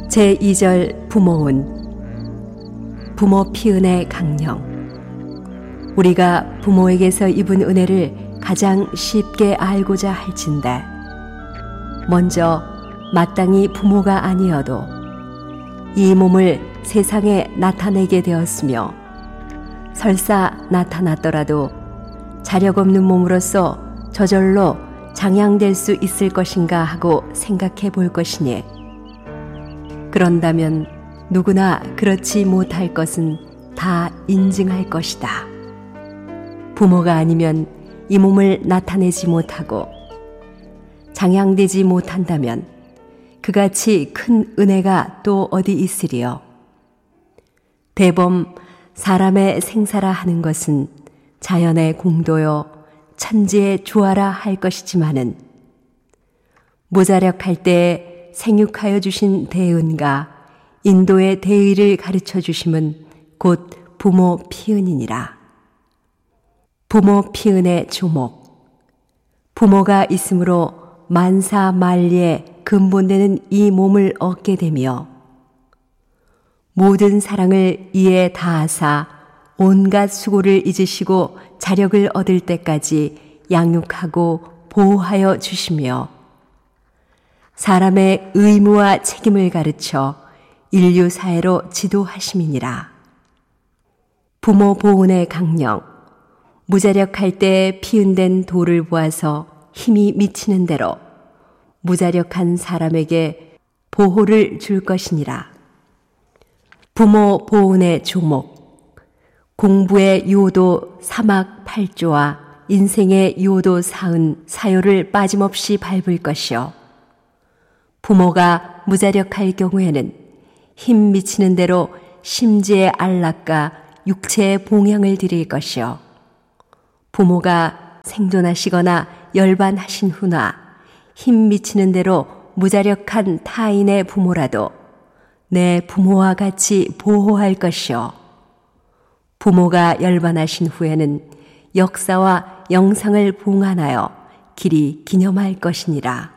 제2절 부모운. 부모 피은의 강령. 우리가 부모에게서 입은 은혜를 가장 쉽게 알고자 할진대 먼저 마땅히 부모가 아니어도 이 몸을 세상에 나타내게 되었으며 설사 나타났더라도 자력 없는 몸으로서 저절로 장양될 수 있을 것인가 하고 생각해 볼 것이니, 그런다면 누구나 그렇지 못할 것은 다 인증할 것이다. 부모가 아니면 이 몸을 나타내지 못하고 장양되지 못한다면 그같이 큰 은혜가 또 어디 있으리요. 대범 사람의 생사라 하는 것은 자연의 공도요 천지의 조화라 할 것이지만은 무자력할 때에 생육하여 주신 대은과 인도의 대의를 가르쳐 주심은 곧 부모 피은이니라. 부모 피은의 조목. 부모가 있으므로 만사만리에 근본되는 이 몸을 얻게 되며 모든 사랑을 이에 다하사 온갖 수고를 잊으시고 자력을 얻을 때까지 양육하고 보호하여 주시며 사람의 의무와 책임을 가르쳐 인류 사회로 지도하심이니라. 부모 보훈의 강령. 무자력할 때 피은된 돌을 보아서 힘이 미치는 대로 무자력한 사람에게 보호를 줄 것이니라. 부모 보훈의 조목. 공부의 유호도 사막 8조와 인생의 유호도 44요를 빠짐없이 밟을 것이요. 부모가 무자력할 경우에는 힘 미치는 대로 심지의 안락과 육체의 봉양을 드릴 것이요. 부모가 생존하시거나 열반하신 후나 힘 미치는 대로 무자력한 타인의 부모라도 내 부모와 같이 보호할 것이요. 부모가 열반하신 후에는 역사와 영상을 봉안하여 길이 기념할 것이니라.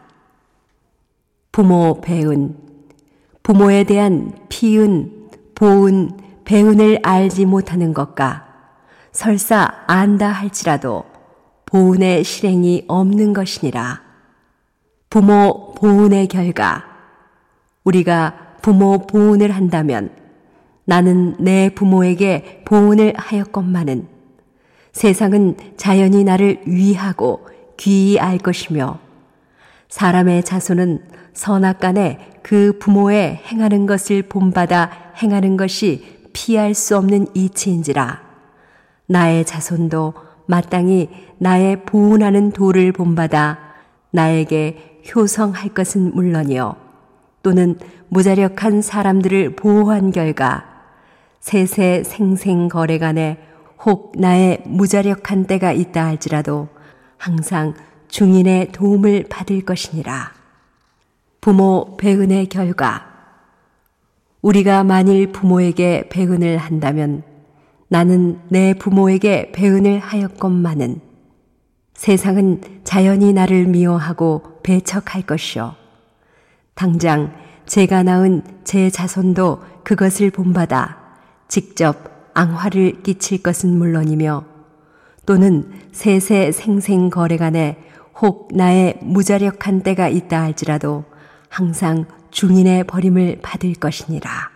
부모 배은. 부모에 대한 피은, 보은, 배은을 알지 못하는 것과 설사 안다 할지라도 보은의 실행이 없는 것이니라. 부모 보은의 결과. 우리가 부모 보은을 한다면 나는 내 부모에게 보은을 하였건만은 세상은 자연히 나를 위하고 귀히 알 것이며 사람의 자손은 선악간에 그 부모의 행하는 것을 본받아 행하는 것이 피할 수 없는 이치인지라. 나의 자손도 마땅히 나의 보은하는 도를 본받아 나에게 효성할 것은 물론이요 또는 무자력한 사람들을 보호한 결과 세세 생생 거래간에 혹 나의 무자력한 때가 있다 할지라도 항상 중인의 도움을 받을 것이니라. 부모 배은의 결과. 우리가 만일 부모에게 배은을 한다면 나는 내 부모에게 배은을 하였건만은 세상은 자연히 나를 미워하고 배척할 것이요. 당장 제가 낳은 제 자손도 그것을 본받아 직접 앙화를 끼칠 것은 물론이며 또는 세세 생생 거래간에 혹 나의 무자력한 때가 있다 할지라도 항상 중인의 버림을 받을 것이니라.